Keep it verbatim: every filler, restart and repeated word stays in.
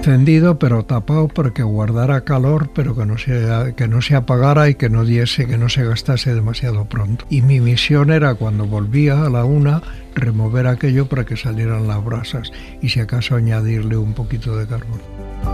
Encendido pero tapado para que guardara calor, pero que no se, que no se apagara y que no diese, que no se gastase demasiado pronto. Y mi misión era, cuando volvía a la una, remover aquello para que salieran las brasas y si acaso añadirle un poquito de carbón.